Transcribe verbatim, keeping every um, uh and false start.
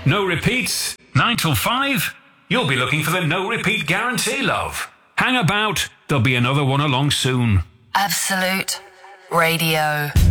No repeats, nine till five. You'll be looking for the no repeat guarantee, love. Hang about, there'll be another one along soon. Absolute Radio.